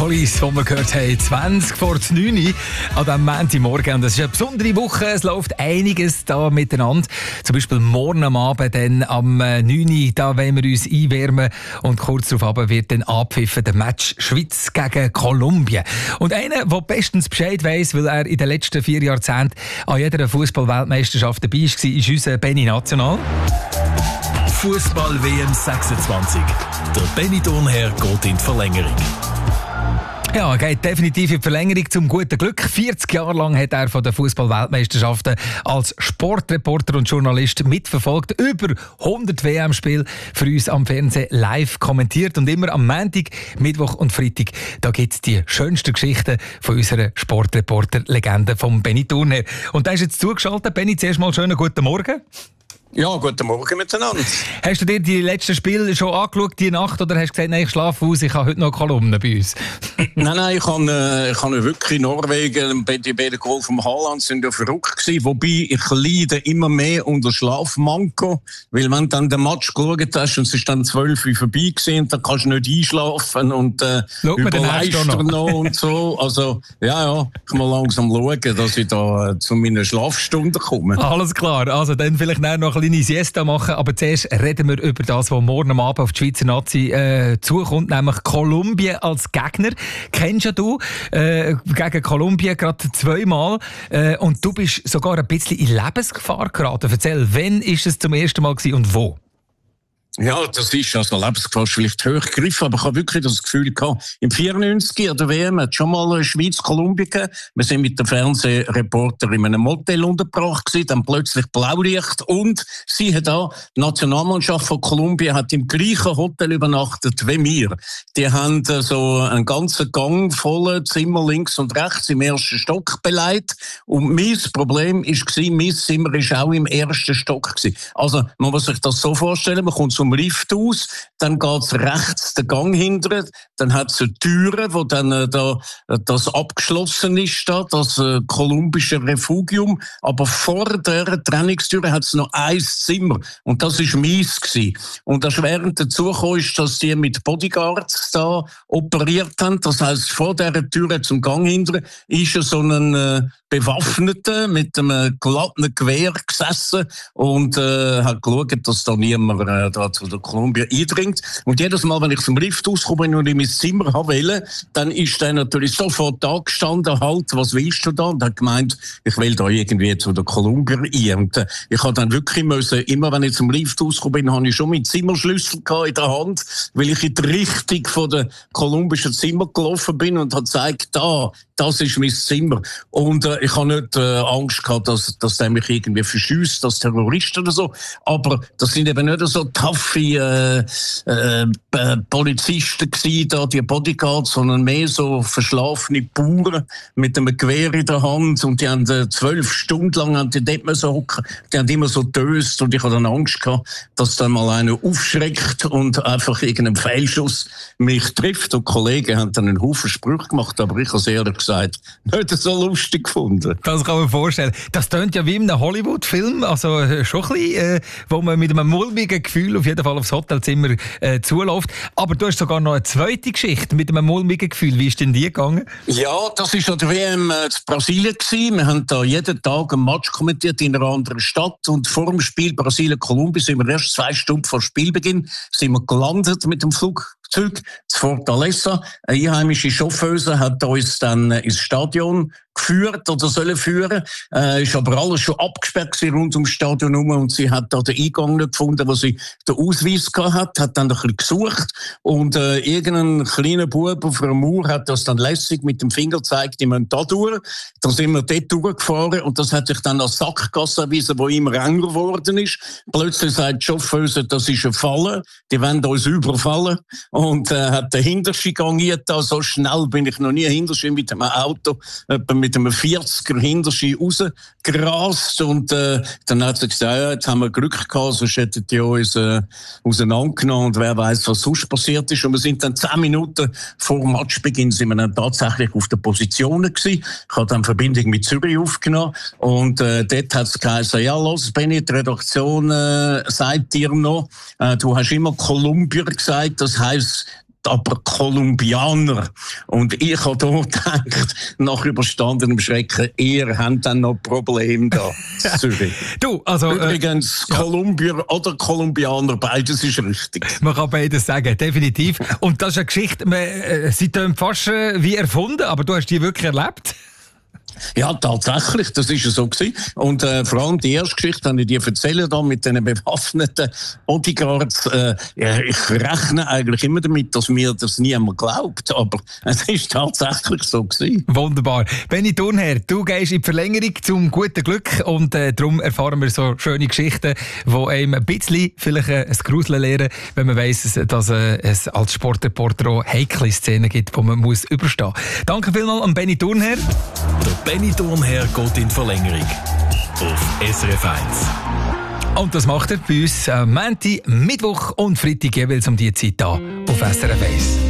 Wallis, die wir gehört haben, 20 vor 9 an diesem Montagmorgen. Und das ist eine besondere Woche, es läuft einiges da miteinander. Zum Beispiel morgen am Abend, dann am 9 da wollen wir uns einwärmen. Und kurz darauf wird dann abpfiffen der Match Schweiz gegen Kolumbien. Und einer, der bestens Bescheid weiss, weil er in den letzten 4 Jahrzehnten an jeder Fußball-Weltmeisterschaft dabei war, ist unser Benni National. Fußball-WM 26. Der Benni Thurnherr geht in die Verlängerung. Ja, geht definitiv in die Verlängerung zum guten Glück. 40 Jahre lang hat er von den Fußball-Weltmeisterschaften als Sportreporter und Journalist mitverfolgt. Über 100 WM-Spiele für uns am Fernsehen live kommentiert. Und immer am Montag, Mittwoch und Freitag, da gibt es die schönsten Geschichten von unserer Sportreporter-Legende vom Benni Thurnherr. Und da ist jetzt zugeschaltet. Benni, zuerst mal schönen guten Morgen. Ja, guten Morgen miteinander. Hast du dir die letzten Spiele schon angeschaut, die Nacht, oder hast du gesagt, nein, ich schlafe aus, ich habe heute noch Kolumnen bei uns? Nein, ich habe wirklich in Norwegen, die beiden Goal vom Haaland sind ja verrückt gewesen, wobei ich leide immer mehr unter Schlafmanko, weil wenn du dann den Match geschaut hast und es ist dann 12 Uhr vorbei gewesen, dann kannst du nicht einschlafen und überleistern noch und so. Also, ja, ich muss langsam schauen, dass ich da zu meinen Schlafstunden komme. Alles klar, also dann vielleicht noch eine kleine Siesta machen, aber zuerst reden wir über das, was morgen am Abend auf die Schweizer Nazi zukommt, nämlich Kolumbien als Gegner. Kennst ja du gegen Kolumbien gerade 2-mal und du bist sogar ein bisschen in Lebensgefahr geraten. Erzähl, wann ist es zum ersten Mal gewesen und wo? Ja, das ist also Lebensgefahr vielleicht hochgegriffen, aber ich habe wirklich das Gefühl gehabt, im 94 an der WM hat schon mal Schweiz-Kolumbien gegeben. Wir sind mit dem Fernsehreporter in einem Motel untergebracht gewesen, dann plötzlich Blaulicht und sie hat da, die Nationalmannschaft von Kolumbien hat im gleichen Hotel übernachtet wie wir. Die haben so einen ganzen Gang voller Zimmer links und rechts im ersten Stock beleidigt und mein Problem war, mein Zimmer war auch im ersten Stock gewesen. Also man muss sich das so vorstellen, man kommt zum Lift aus, dann geht's rechts den Gang hinter, dann hat es eine Türe, wo dann das abgeschlossen ist, das kolumbische Refugium, aber vor der Trennungstüre hat es noch ein Zimmer und das ist meins gewesen. Und erschwerend dazu kam, ist, dass die mit Bodyguards da operiert haben, das heisst, vor der Türe zum Gang hinter ist so ein Bewaffneter mit einem glatten Gewehr gesessen und hat geschaut, dass da niemand da zu der Kolumbien eindringt. Und jedes Mal, wenn ich zum Lift auskomme und in mein Zimmer wollte, dann ist der natürlich sofort da gestanden, halt, was willst du da? Und hat gemeint, ich will da irgendwie zu der Kolumbien ein. Und ich habe dann wirklich müssen, immer wenn ich zum Lift auskomme bin, habe ich schon meinen Zimmerschlüssel in der Hand, weil ich in die Richtung von der kolumbischen Zimmer gelaufen bin und habe gesagt, das ist mein Zimmer. Und ich habe nicht Angst gehabt, dass der mich irgendwie verschießt, als Terrorist oder so. Aber das sind eben nicht so taffe Polizisten gewesen, da, die Bodyguards, sondern mehr so verschlafene Bauern mit einem Gewehr in der Hand. Und die haben 12 Stunden lang dort müssen hocken. Die haben immer so döst und ich hatte dann Angst gehabt, dass dann mal einer aufschreckt und einfach irgendein Fehlschuss mich trifft. Und die Kollegen haben dann einen Haufen Sprüche gemacht, aber ich habe es ehrlich gesagt nicht so lustig gefunden. Das kann man vorstellen. Das tönt ja wie in einem Hollywood-Film, also schon ein bisschen, wo man mit einem mulmigen Gefühl auf jeden Fall aufs Hotelzimmer zuläuft. Aber du hast sogar noch eine zweite Geschichte mit einem mulmigen Gefühl. Wie ist denn die gegangen? Ja, das war an der WM in Brasilien gewesen. Wir haben da jeden Tag ein Match kommentiert in einer anderen Stadt und vor dem Spiel Brasilien-Kolumbien sind wir erst 2 Stunden vor Spielbeginn sind wir gelandet mit dem Flugzeug zu Fortaleza. Eine einheimische Chauffeuse hat uns dann ins Stadion geführt oder sollen führen. Ist aber alles schon abgesperrt rund ums Stadion herum und sie hat da den Eingang nicht gefunden, wo sie den Ausweis gehabt hat dann ein bisschen gesucht und irgendein kleiner Bub auf einer Mauer hat das dann lässig mit dem Finger gezeigt, die müssen da durch. Dann sind wir dort durchgefahren und das hat sich dann als Sackgasse erwiesen, wo immer enger geworden ist. Plötzlich sagt die Chauffeuse, das ist eine Falle, die wollen uns überfallen und hat den Hinterste gangiert. So schnell bin ich noch nie hinterste mit einem Auto, mit einem 40er Hinterste rausgerast und dann hat sie gesagt, ja, jetzt haben wir Glück gehabt, sonst hätten die uns auseinandergenommen und wer weiß, was sonst passiert ist. Und wir sind dann 10 Minuten vor Matchbeginn sind wir dann tatsächlich auf den Positionen gewesen. Ich habe dann Verbindung mit Zürich aufgenommen und dort hat es geheißen, ja, los, Benni, die Redaktion sagt dir noch, du hast immer Kolumbien gesagt, das heisst, aber Kolumbianer. Und ich habe da gedacht, nach überstandenem Schrecken, ihr habt dann noch Probleme da in Zürich. Du, also, übrigens, Kolumbier oder Kolumbianer, beides ist richtig. Man kann beides sagen, definitiv. Und das ist eine Geschichte, sie tönt fast wie erfunden, aber du hast die wirklich erlebt? Ja, tatsächlich, das ist ja so gewesen. Und vor allem die erste Geschichte, wenn ich dir erzähle, da mit den bewaffneten Bodyguards, ich rechne eigentlich immer damit, dass mir das niemand glaubt, aber es ist tatsächlich so gewesen. Wunderbar. Benny Thurnherr, du gehst in die Verlängerung zum guten Glück und darum erfahren wir so schöne Geschichten, die einem ein bisschen vielleicht ein Gruseln lehren, wenn man weiss, dass es als Sportreporter auch heikle Szenen gibt, die man muss überstehen muss. Danke vielmals an Benny Thurnherr. Der Benny Thurnherr geht in die Verlängerung auf SRF 1. Und das macht er bei uns Montag, Mittwoch und Freitag jeweils um die Zeit hier auf SRF 1.